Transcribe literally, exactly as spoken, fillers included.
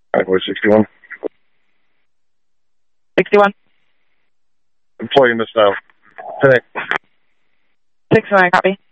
Highway sixty-one. sixty-one. Employee missed out. Connect. sixty-one, copy.